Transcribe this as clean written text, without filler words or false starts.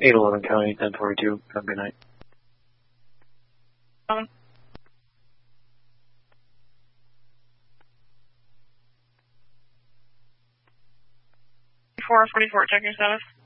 811 County, 1042. Have a good night. 444, check your status.